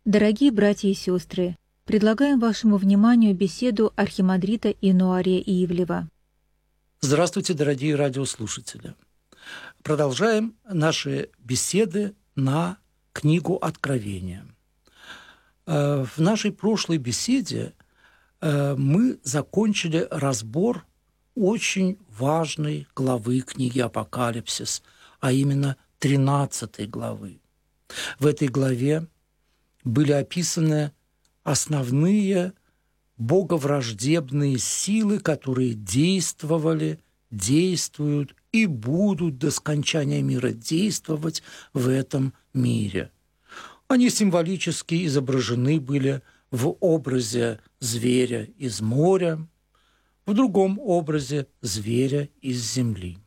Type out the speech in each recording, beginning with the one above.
Дорогие братья и сестры, предлагаем вашему вниманию беседу архимандрита Инуария Ивлева. Здравствуйте, дорогие радиослушатели. Продолжаем наши беседы на книгу Откровения. В нашей прошлой беседе мы закончили разбор очень важной главы книги Апокалипсис, а именно 13 главы. В этой главе были описаны основные боговраждебные силы, которые действовали, действуют и будут до скончания мира действовать в этом мире. Они символически изображены были в образе зверя из моря, в другом образе зверя из земли.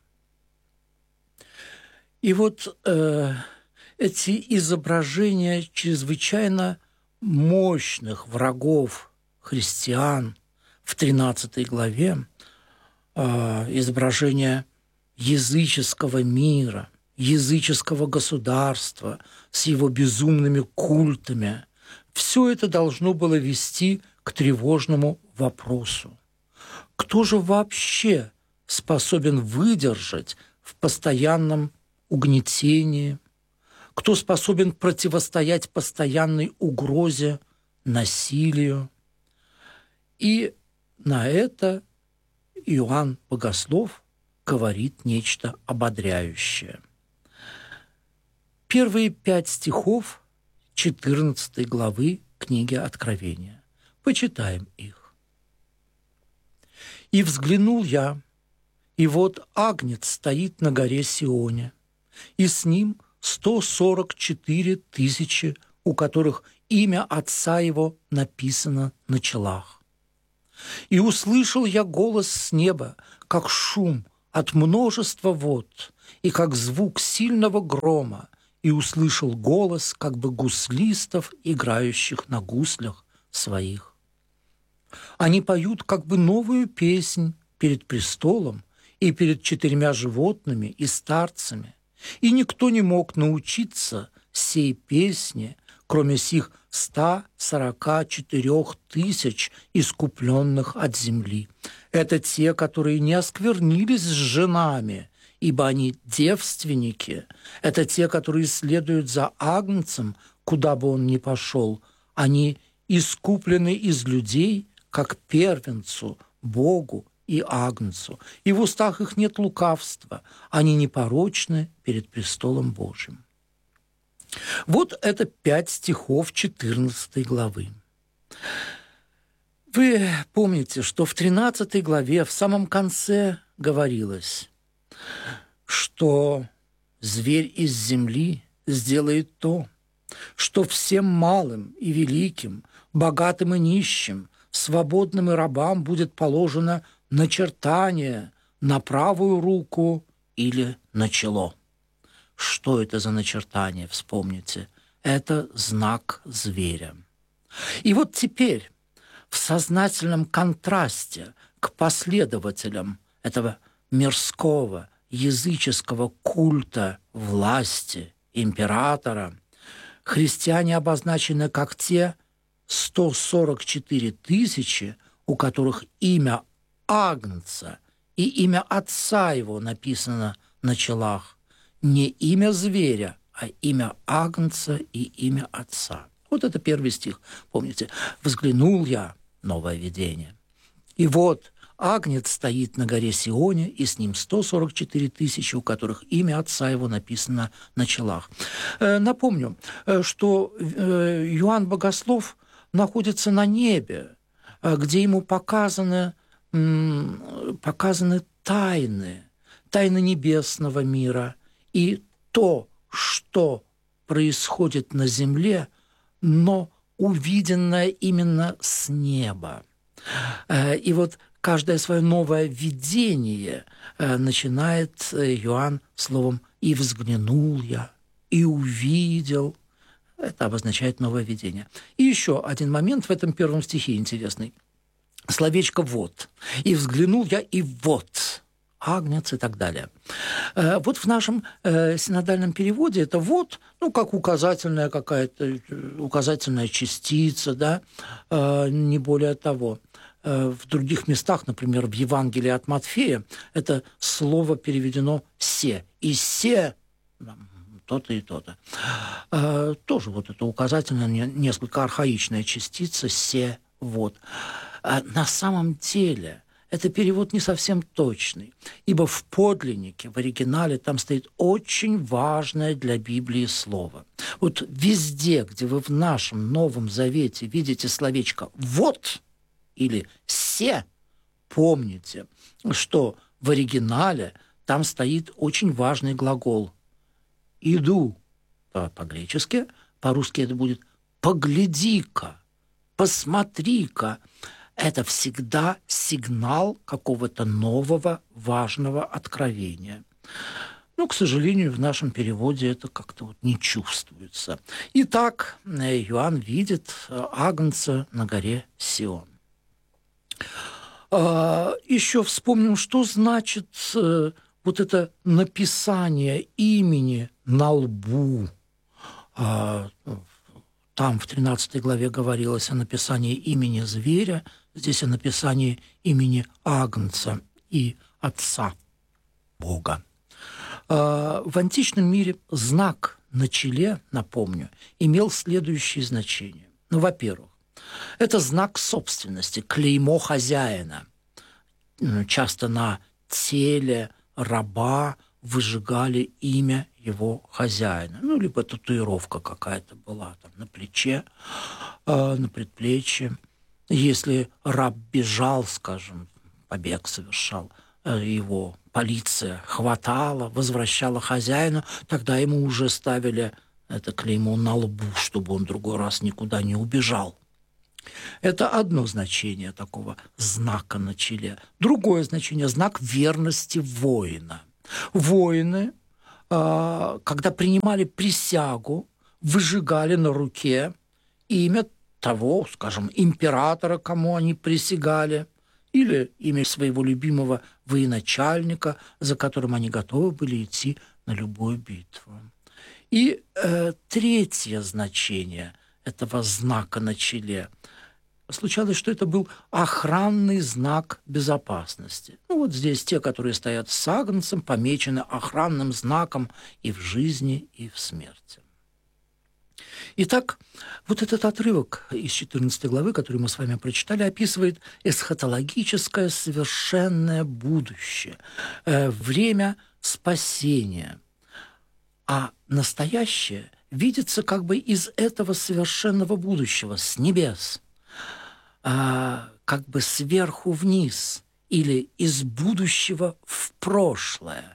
И вот эти изображения чрезвычайно мощных врагов христиан в 13 главе, изображение языческого мира, языческого государства с его безумными культами, все это должно было вести к тревожному вопросу. Кто же вообще способен выдержать в постоянном угнетении? Кто способен противостоять постоянной угрозе, насилию? И на это Иоанн Богослов говорит нечто ободряющее. Первые 5 стихов 14 главы книги Откровения. Почитаем их. «И взглянул я, и вот Агнец стоит на горе Сионе, и с ним 144 тысячи, у которых имя Отца Его написано на челах. И услышал я голос с неба, как шум от множества вод, и как звук сильного грома, и услышал голос как бы гуслистов, играющих на гуслях своих. Они поют как бы новую песнь перед престолом и перед 4 животными и старцами, и никто не мог научиться сей песне, кроме сих 144 тысяч искупленных от земли. Это те, которые не осквернились с женами, ибо они девственники. Это те, которые следуют за Агнцем, куда бы он ни пошел. Они искуплены из людей, как первенцу, Богу и Агнцу. И в устах их нет лукавства. Они непорочны перед престолом Божьим». Вот это 5 стихов 14 главы. Вы помните, что в 13 главе в самом конце говорилось, что зверь из земли сделает то, что всем малым и великим, богатым и нищим, свободным и рабам будет положено начертание на правую руку или на чело. Что это за начертание, вспомните? Это знак зверя. И вот теперь в сознательном контрасте к последователям этого мирского, языческого культа власти императора христиане обозначены как те 144 тысячи, у которых имя Агнца и имя Отца Его написано на челах. Не имя зверя, а имя Агнца и имя Отца. Вот это 1 стих. Помните? «Взглянул я», новое видение. «И вот Агнец стоит на горе Сионе, и с ним 144 тысячи, у которых имя Отца Его написано на челах». Напомню, что Иоанн Богослов находится на небе, где ему показаны тайны небесного мира и то, что происходит на земле, но увиденное именно с неба. И вот каждое свое новое видение начинает Иоанн словом «и взглянул я, и увидел». Это обозначает новое видение. И еще один момент в этом 1 стихе интересный. Словечко «вот». «И взглянул я, и вот агнец и так далее. Вот в нашем синодальном переводе это «вот», как указательная какая-то, указательная частица, да, не более того. В других местах, например, в Евангелии от Матфея, это слово переведено «се». И «се» то-то и то-то. Тоже вот это указательная, несколько архаичная частица «се», «вот». На самом деле это перевод не совсем точный, ибо в подлиннике, в оригинале, там стоит очень важное для Библии слово. Вот везде, где вы в нашем Новом Завете видите словечко «вот» или «се», помните, что в оригинале там стоит очень важный глагол «иду» по-гречески, по-русски это будет «погляди-ка», «посмотри-ка». Это всегда сигнал какого-то нового важного откровения. К сожалению, в нашем переводе это как-то вот не чувствуется. Итак, Иоанн видит агнца на горе Сион. Еще вспомним, что значит вот это написание имени на лбу. Там в 13 главе говорилось о написании имени зверя, здесь о написании имени агнца и отца Бога. В античном мире знак на челе, напомню, имел следующее значение. Во-первых, это знак собственности, клеймо хозяина. Часто на теле раба выжигали имя его хозяина. Либо татуировка какая-то была там на плече, на предплечье. Если раб бежал, скажем, побег совершал, его полиция хватала, возвращала хозяину, тогда ему уже ставили это клеймо на лбу, чтобы он другой раз никуда не убежал. Это одно значение такого знака на челе. Другое значение – знак верности воина. Воины, когда принимали присягу, выжигали на руке имя того, скажем, императора, кому они присягали, или имя своего любимого военачальника, за которым они готовы были идти на любую битву. И третье значение этого знака на челе – случалось, что это был охранный знак безопасности. Вот здесь те, которые стоят с агнцем, помечены охранным знаком и в жизни, и в смерти. Итак, вот этот отрывок из 14 главы, который мы с вами прочитали, описывает эсхатологическое совершенное будущее, время спасения. А настоящее видится как бы из этого совершенного будущего, с небес. Как бы сверху вниз или из будущего в прошлое.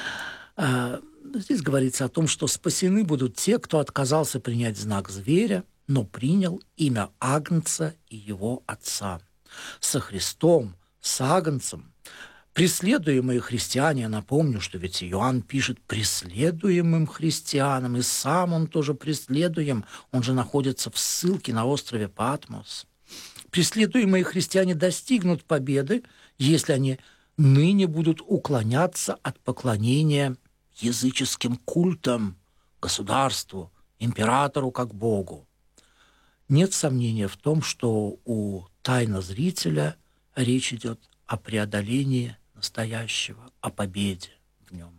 Здесь говорится о том, что спасены будут те, кто отказался принять знак зверя, но принял имя агнца и его отца. Со Христом, с агнцем, преследуемые христиане, напомню, что ведь Иоанн пишет преследуемым христианам, и сам он тоже преследуем, он же находится в ссылке на острове Патмос. Преследуемые христиане достигнут победы, если они ныне будут уклоняться от поклонения языческим культам, государству, императору как Богу. Нет сомнения в том, что у тайнозрителя речь идет о преодолении настоящего, о победе в нем.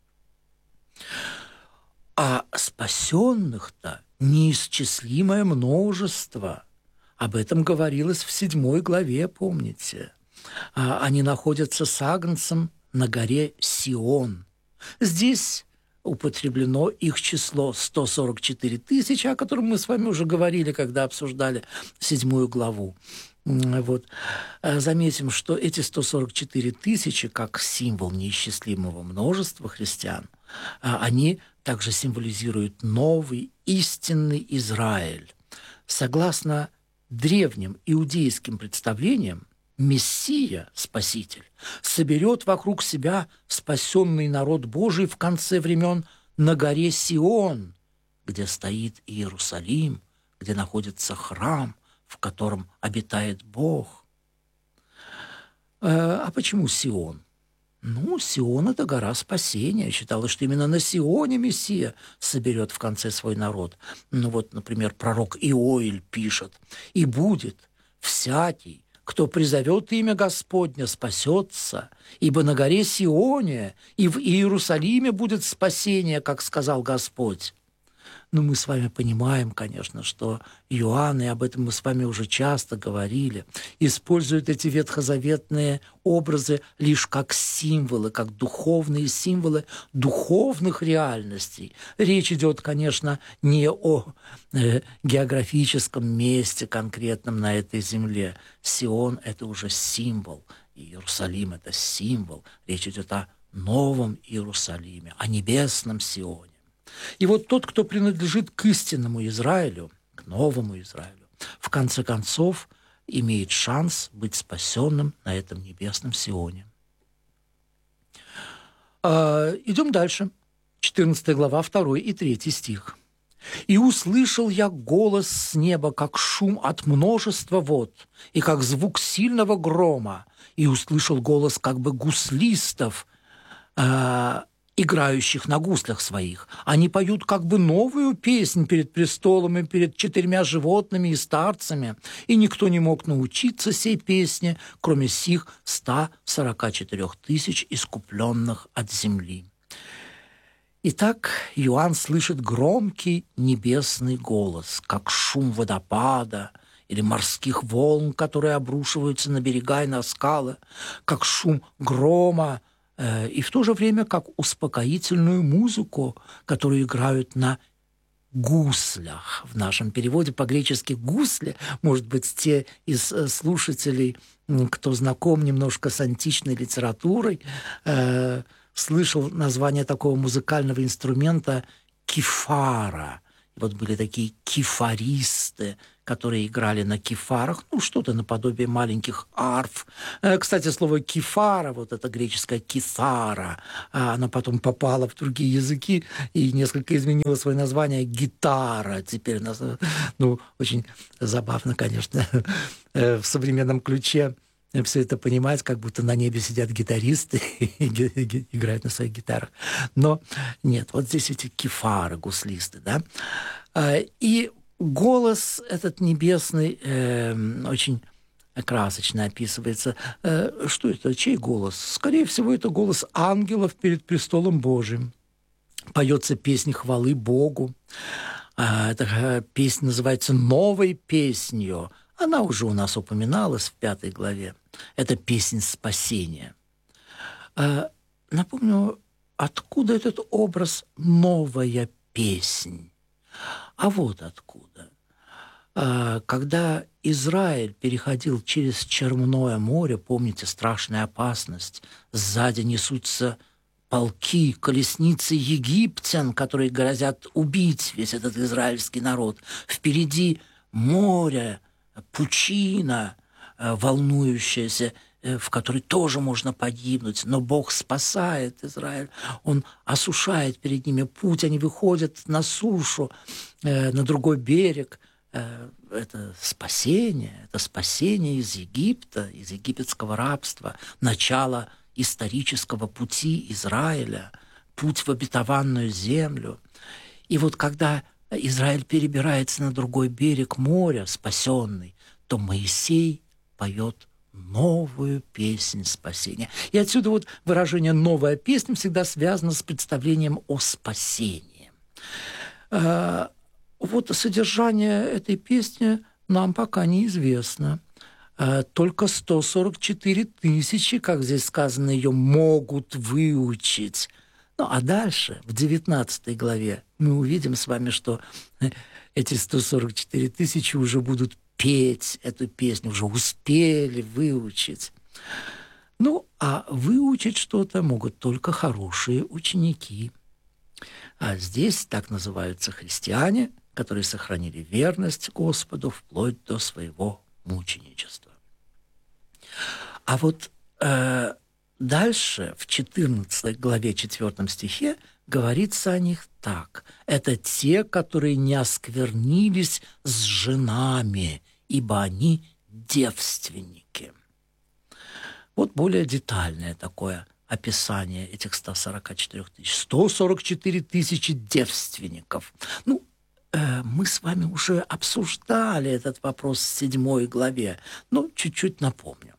А спасенных-то неисчислимое множество. Об этом говорилось в 7 главе, помните. Они находятся с агнцем на горе Сион. Здесь употреблено их число 144 тысячи, о котором мы с вами уже говорили, когда обсуждали 7 главу. Вот. Заметим, что эти 144 тысячи, как символ неисчислимого множества христиан, они также символизируют новый истинный Израиль. Согласно древним иудейским представлениям, Мессия, Спаситель, соберет вокруг себя спасенный народ Божий в конце времен на горе Сион, где стоит Иерусалим, где находится храм, в котором обитает Бог. А почему Сион? Ну, Сион – это гора спасения. Считалось, что именно на Сионе Мессия соберет в конце свой народ. Ну вот, например, пророк Иоиль пишет: «И будет всякий, кто призовет имя Господня, спасется, ибо на горе Сионе и в Иерусалиме будет спасение, как сказал Господь». Ну, мы с вами понимаем, конечно, что Иоанн, и об этом мы с вами уже часто говорили, использует эти ветхозаветные образы лишь как символы, как духовные символы духовных реальностей. Речь идет, конечно, не о географическом месте конкретном на этой земле. Сион – это уже символ, Иерусалим – это символ. Речь идет о новом Иерусалиме, о небесном Сионе. И вот тот, кто принадлежит к истинному Израилю, к новому Израилю, в конце концов имеет шанс быть спасенным на этом небесном Сионе. Идем дальше. 14 глава, 2 и 3 стих. «И услышал я голос с неба, как шум от множества вод, и как звук сильного грома, и услышал голос как бы гуслистов, играющих на гуслях своих. Они поют как бы новую песнь перед престолом и перед 4 животными и старцами, и никто не мог научиться сей песне, кроме сих 144 тысяч искупленных от земли». Итак, Иоанн слышит громкий небесный голос, как шум водопада или морских волн, которые обрушиваются на берега и на скалы, как шум грома, и в то же время как успокоительную музыку, которую играют на гуслях. В нашем переводе по-гречески «гусли», может быть, те из слушателей, кто знаком немножко с античной литературой, слышал название такого музыкального инструмента «кифара». Вот были такие кифаристы, которые играли на кифарах, ну, что-то наподобие маленьких арф. Кстати, слово «кифара», вот это греческое «кисара», оно потом попало в другие языки и несколько изменило свое название «гитара». Теперь, ну, очень забавно, конечно, в современном ключе все это понимать, как будто на небе сидят гитаристы и играют на своих гитарах. Но нет, вот здесь эти кефары, гуслисты, да. И голос этот небесный очень красочно описывается. Что это? Чей голос? Скорее всего, это голос ангелов перед престолом Божьим. Поется песнь хвалы Богу. Эта песня называется «Новой песнью». Она уже у нас упоминалась в 5 главе. Это песнь спасения. Напомню, откуда этот образ «новая песнь»? А вот откуда. Когда Израиль переходил через Черное море, помните, страшная опасность, сзади несутся полки, колесницы египтян, которые грозят убить весь этот израильский народ. Впереди море, пучина, волнующаяся, в которой тоже можно погибнуть, но Бог спасает Израиль, Он осушает перед ними путь, они выходят на сушу, на другой берег. Это спасение из Египта, из египетского рабства, начало исторического пути Израиля, путь в обетованную землю. И вот когда Израиль перебирается на другой берег моря, спасенный, то Моисей поет новую песнь спасения. И отсюда вот выражение «новая песня» всегда связано с представлением о спасении. Вот содержание этой песни нам пока неизвестно. Только 144 тысячи, как здесь сказано, ее могут выучить. Ну, а дальше, в 19 главе, мы увидим с вами, что эти 144 тысячи уже будут петь эту песню, уже успели выучить. Ну, а выучить что-то могут только хорошие ученики. А здесь так называются христиане, которые сохранили верность Господу вплоть до своего мученичества. А вот дальше, в 14 главе 4 стихе, говорится о них так. Это те, которые не осквернились с женами, ибо они девственники. Вот более детальное такое описание этих 144 тысяч. 144 тысячи девственников. Мы с вами уже обсуждали этот вопрос в 7 главе, но чуть-чуть напомню.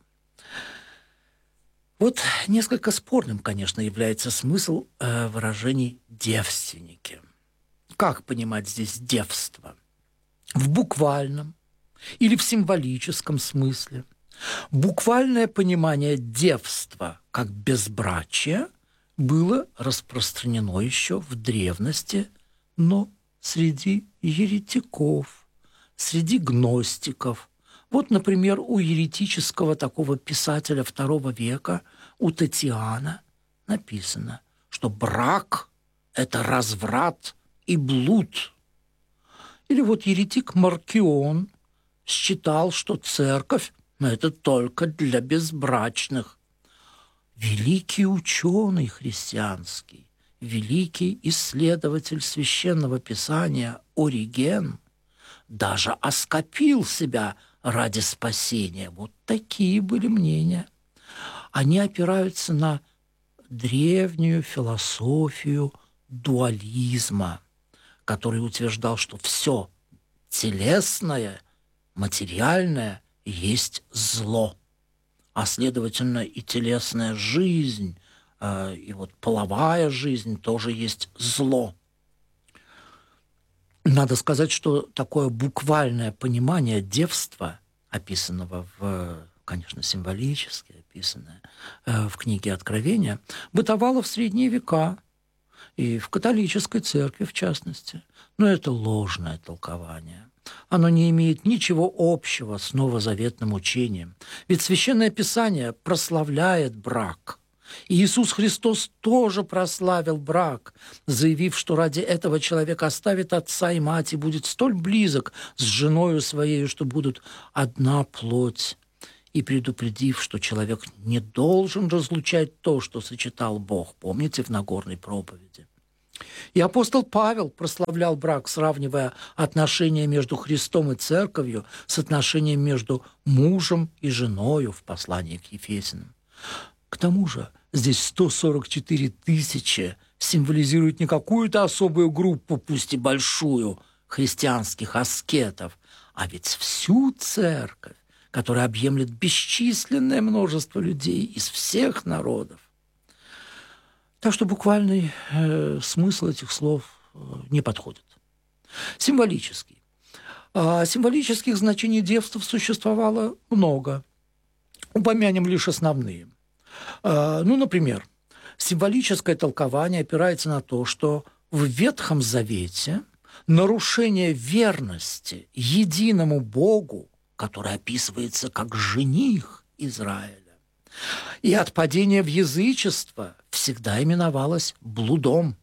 Вот несколько спорным, конечно, является смысл выражений «девственники». Как понимать здесь девство? В буквальном или в символическом смысле? Буквальное понимание девства как безбрачия было распространено еще в древности, но среди еретиков, среди гностиков. Вот, например, у еретического такого писателя II века, у Татьяна, написано, что брак – это разврат и блуд. Или вот еретик Маркион считал, что церковь – это только для безбрачных. Великий ученый христианский, великий исследователь священного писания Ориген даже оскопил себя ради спасения. Вот такие были мнения. Они опираются на древнюю философию дуализма, который утверждал, что все телесное, материальное есть зло, а следовательно и телесная жизнь, и вот половая жизнь тоже есть зло. Надо сказать, что такое буквальное понимание девства, описанного конечно, символически описанное в книге Откровения, бытовало в средние века и в католической церкви в частности. Но это ложное толкование. Оно не имеет ничего общего с новозаветным учением. Ведь Священное Писание прославляет брак. И Иисус Христос тоже прославил брак, заявив, что ради этого человек оставит отца и мать и будет столь близок с женою своей, что будут одна плоть, и предупредив, что человек не должен разлучать то, что сочетал Бог. Помните в Нагорной проповеди? И апостол Павел прославлял брак, сравнивая отношения между Христом и Церковью с отношением между мужем и женою в послании к Ефесянам. К тому же здесь 144 тысячи символизируют не какую-то особую группу, пусть и большую, христианских аскетов, а ведь всю церковь, которая объемлет бесчисленное множество людей из всех народов. Так что буквальный смысл этих слов не подходит. Символический. Символических значений девства существовало много. Упомянем лишь основные. Например, символическое толкование опирается на то, что в Ветхом Завете нарушение верности единому Богу, который описывается как жених Израиля, и отпадение в язычество всегда именовалось блудом.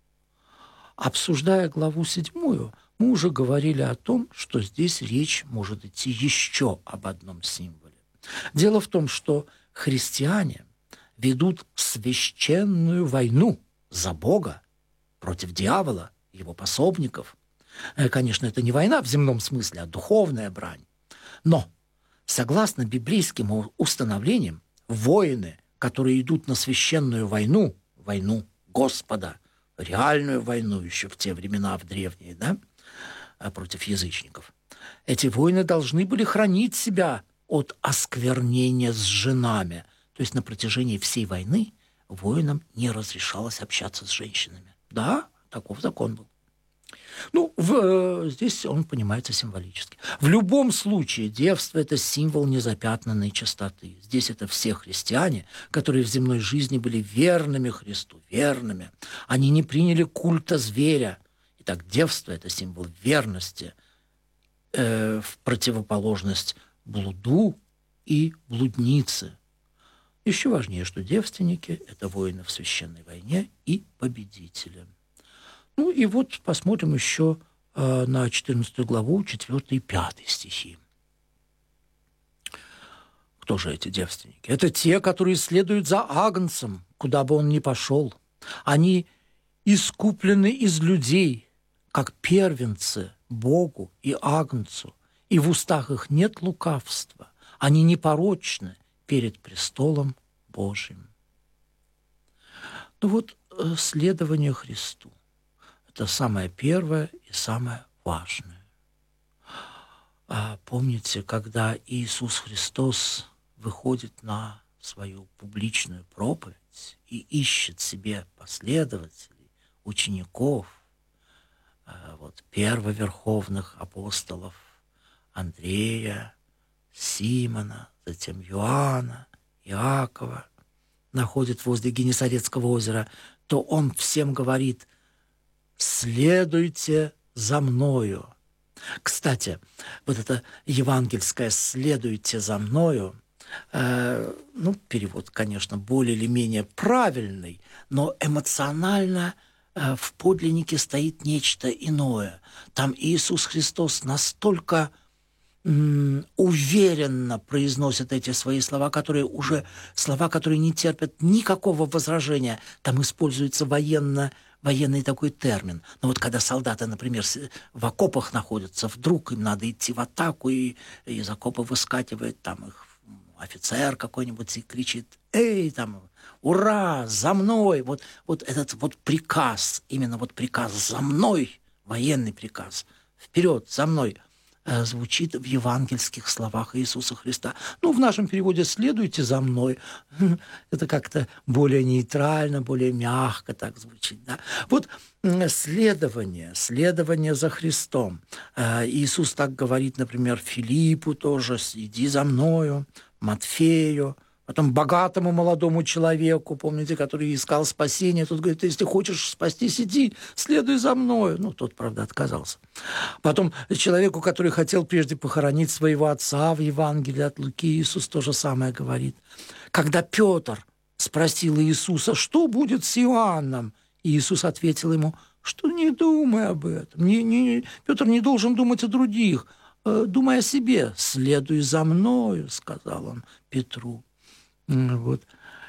Обсуждая главу 7, мы уже говорили о том, что здесь речь может идти еще об одном символе. Дело в том, что христиане ведут священную войну за Бога против дьявола, его пособников. Конечно, это не война в земном смысле, а духовная брань. Но, согласно библейским установлениям, воины, которые идут на священную войну, войну Господа, реальную войну еще в те времена, в древние, против язычников, эти воины должны были хранить себя от осквернения с женами. То есть на протяжении всей войны воинам не разрешалось общаться с женщинами. Да, таков закон был. Здесь он понимается символически. В любом случае девство – это символ незапятнанной чистоты. Здесь это все христиане, которые в земной жизни были верными Христу, верными. Они не приняли культа зверя. Итак, девство – это символ верности в противоположность блуду и блуднице. Еще важнее, что девственники – это воины в священной войне и победители. И вот посмотрим еще на 14 главу, 4 и 5 стихи. Кто же эти девственники? Это те, которые следуют за Агнцем, куда бы он ни пошел. Они искуплены из людей, как первенцы Богу и Агнцу, и в устах их нет лукавства. Они непорочны перед престолом Божьим. Ну вот следование Христу – это самое первое и самое важное. Помните, когда Иисус Христос выходит на свою публичную проповедь и ищет себе последователей, учеников, вот первоверховных апостолов Андрея, Симона, затем Иоанна, Иакова, находит возле Генесарецкого озера, то он всем говорит: «Следуйте за мною». Кстати, вот это евангельское «следуйте за мною», перевод, конечно, более или менее правильный, но эмоционально в подлиннике стоит нечто иное. Там Иисус Христос настолько уверенно произносит эти свои слова, которые не терпят никакого возражения. Там используется военный такой термин. Но вот когда солдаты, например, в окопах находятся, вдруг им надо идти в атаку, и из окопа выскакивает там их офицер какой-нибудь и кричит: «Эй, там, ура, за мной!» Вот этот вот приказ, именно вот приказ «за мной», военный приказ, «вперед, за мной», звучит в евангельских словах Иисуса Христа. В нашем переводе «следуйте за мной» это как-то более нейтрально, более мягко так звучит. Да? Вот следование за Христом. Иисус так говорит, например, Филиппу тоже: «Иди за мною», Матфею, потом богатому молодому человеку, помните, который искал спасения. Тот говорит: «Если хочешь спастись, иди, следуй за мною». Тот, правда, отказался. Потом человеку, который хотел прежде похоронить своего отца, в Евангелии от Луки Иисус то же самое говорит. Когда Петр спросил Иисуса: «Что будет с Иоанном?», Иисус ответил ему, что не думай об этом. Петр не должен думать о других, думай о себе. «Следуй за мною», сказал он Петру. Вот.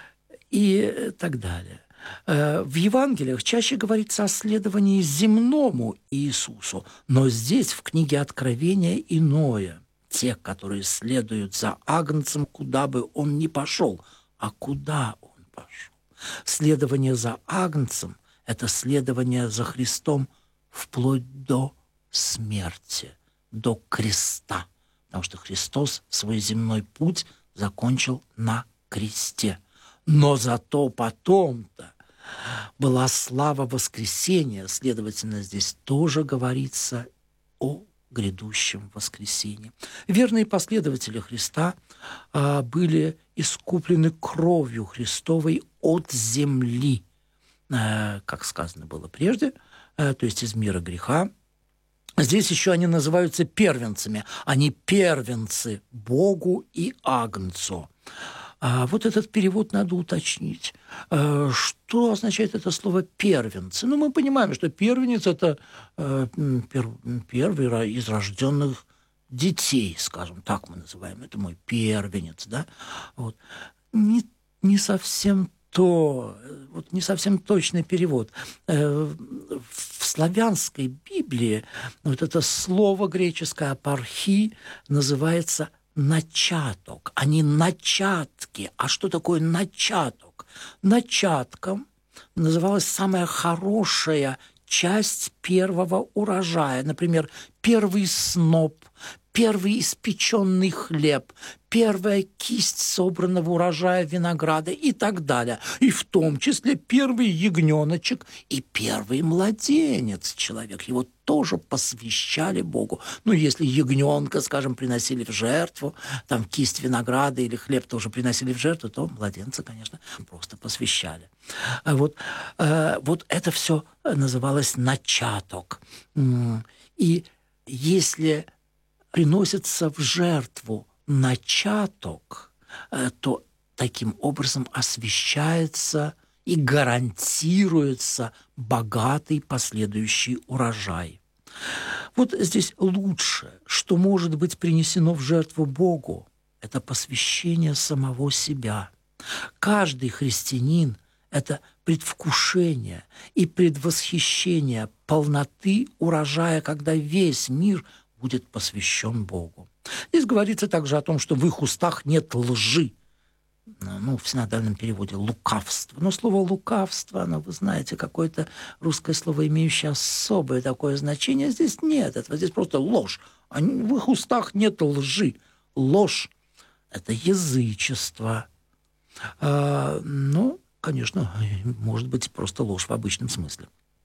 И так далее. В Евангелиях чаще говорится о следовании земному Иисусу, но здесь, в книге Откровения, иное. Те, которые следуют за Агнцем, куда бы он ни пошел. А куда он пошел? Следование за Агнцем – это следование за Христом вплоть до смерти, до креста. Потому что Христос свой земной путь закончил на кресте. Но зато потом-то была слава воскресения. Следовательно, здесь тоже говорится о грядущем воскресении. Верные последователи Христа были искуплены кровью Христовой от земли, как сказано было прежде, то есть из мира греха. Здесь еще они называются первенцами. Они первенцы Богу и Агнцу. Вот этот перевод надо уточнить. Что означает это слово «первенцы»? Мы понимаем, что первенец – это первый из рожденных детей, скажем так мы называем. Это мой первенец, да? Вот. Не совсем не совсем точный перевод. В славянской Библии вот это слово греческое «апархи» называется начаток, а не начатки. А что такое начаток? Начатком называлась самая хорошая часть первого урожая. Например, первый сноп, первый испеченный хлеб, первая кисть собранного урожая винограда и так далее. И в том числе первый ягненочек и первый младенец человек. Его тоже посвящали Богу. Если ягненка, скажем, приносили в жертву, там кисть винограда или хлеб тоже приносили в жертву, то младенца, конечно, просто посвящали. Вот это все называлось начаток. И если приносится в жертву начаток, то таким образом освящается и гарантируется богатый последующий урожай. Вот здесь лучшее, что может быть принесено в жертву Богу, это посвящение самого себя. Каждый христианин – это предвкушение и предвосхищение полноты урожая, когда весь мир будет посвящен Богу. Здесь говорится также о том, что в их устах нет лжи. в синодальном переводе лукавство. Но слово лукавство, вы знаете, какое-то русское слово, имеющее особое такое значение. Здесь нет этого, здесь просто ложь. В их устах нет лжи. Ложь – это язычество. Конечно, может быть просто ложь в обычном смысле.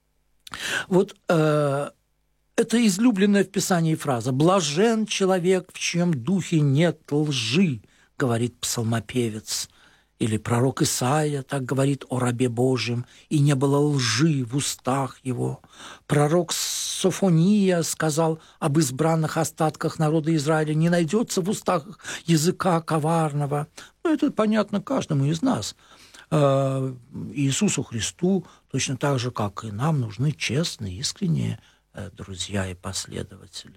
Это излюбленная в Писании фраза «блажен человек, в чьем духе нет лжи», говорит псалмопевец. Или пророк Исаия так говорит о рабе Божьем, «и не было лжи в устах его». Пророк Софония сказал об избранных остатках народа Израиля: «Не найдется в устах языка коварного». Это понятно каждому из нас. Иисусу Христу точно так же, как и нам, нужны честные, искренние друзья и последователи.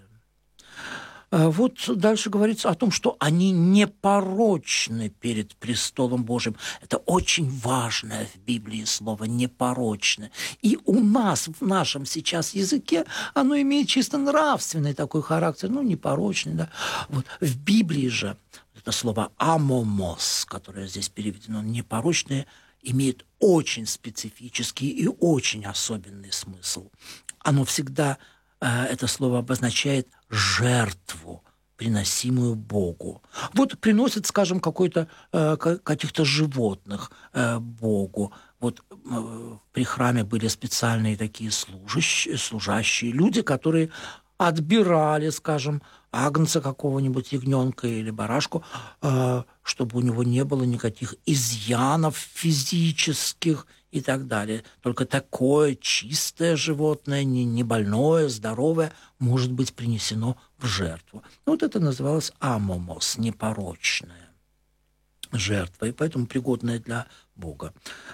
Дальше говорится о том, что они непорочны перед престолом Божьим. Это очень важное в Библии слово «непорочны». И у нас, в нашем сейчас языке, оно имеет чисто нравственный такой характер, непорочный. Да? В Библии же это слово «амомос», которое здесь переведено «непорочное», имеет очень специфический и очень особенный смысл. Оно всегда, это слово обозначает жертву, приносимую Богу. Приносят, скажем, каких-то животных Богу. При храме были специальные такие служащие люди, которые отбирали, скажем, агнца какого-нибудь, ягненка или барашку, чтобы у него не было никаких изъянов физических и так далее. Только такое чистое животное, не больное, здоровое, может быть принесено в жертву. Это называлось амомос, непорочное жертва, и поэтому пригодная для Бога.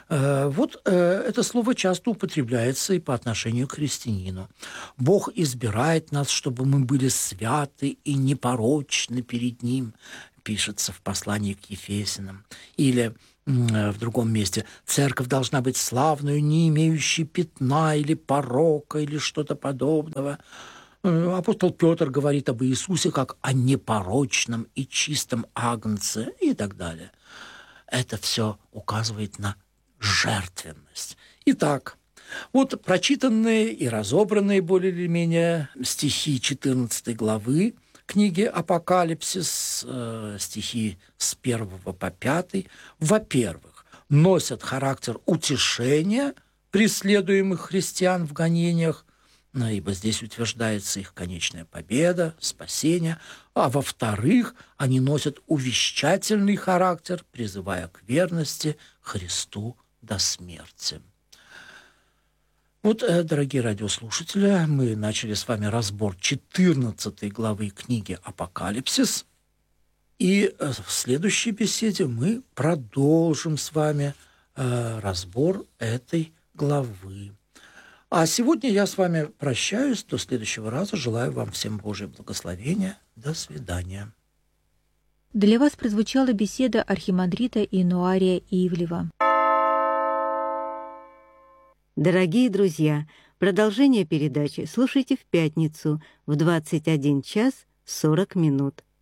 Это слово часто употребляется и по отношению к христианину. Бог избирает нас, чтобы мы были святы и непорочны перед Ним, пишется в послании к Ефесянам. Или в другом месте: церковь должна быть славную, не имеющей пятна или порока, или что-то подобного. Апостол Петр говорит об Иисусе как о непорочном и чистом агнце и так далее. Это все указывает на жертвенность. Итак, прочитанные и разобранные более или менее стихи 14 главы книги «Апокалипсис», стихи с 1 по 5, во-первых, носят характер утешения преследуемых христиан в гонениях, ибо здесь утверждается их конечная победа, спасение, а во-вторых, они носят увещательный характер, призывая к верности Христу до смерти. Дорогие радиослушатели, мы начали с вами разбор 14 главы книги «Апокалипсис», и в следующей беседе мы продолжим с вами разбор этой главы. А сегодня я с вами прощаюсь. До следующего раза. Желаю вам всем Божьего благословения. До свидания. Для вас прозвучала беседа архимандрита Инуария Ивлева. Дорогие друзья, продолжение передачи слушайте в пятницу в 21 час 40 минут.